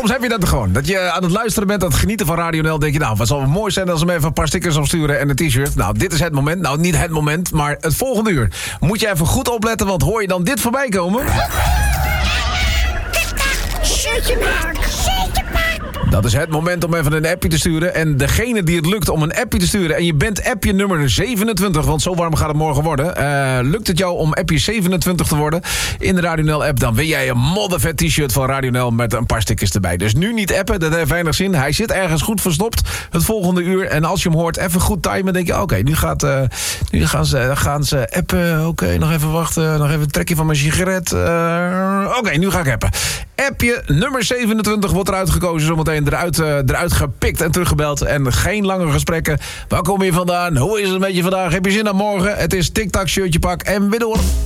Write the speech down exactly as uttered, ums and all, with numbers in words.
soms heb je dat gewoon. Dat je aan het luisteren bent, aan het genieten van Radio N L. Denk je, nou, wat zal wel mooi zijn als ze me even een paar stickers opsturen en een t-shirt. Nou, dit is het moment. Nou, niet het moment, maar het volgende uur. Moet je even goed opletten, want hoor je dan dit voorbij komen? Shirtje maak, shirtje maak. Dat is het moment om even een appje te sturen. En degene die het lukt om een appje te sturen... en je bent appje nummer zevenentwintig... want zo warm gaat het morgen worden... Uh, lukt het jou om appje zevenentwintig te worden... in de Radio N L-app... dan win jij een moddervet t-shirt van Radio N L... met een paar stickers erbij. Dus nu niet appen, dat heeft weinig zin. Hij zit ergens goed verstopt het volgende uur... en als je hem hoort, even goed timen... denk je, oké, okay, nu, gaat, uh, nu gaan, ze, gaan ze appen. Oké, okay, nog even wachten. Nog even een trekje van mijn sigaret. Uh, oké, okay, nu ga ik appen. Appje nummer zevenentwintig wordt eruit gekozen... zometeen eruit, uh, eruit gepikt en teruggebeld. En geen lange gesprekken. Waar kom je vandaan? Hoe is het met je vandaag? Heb je zin aan morgen? Het is tik-tak, shirtje pak en weer door.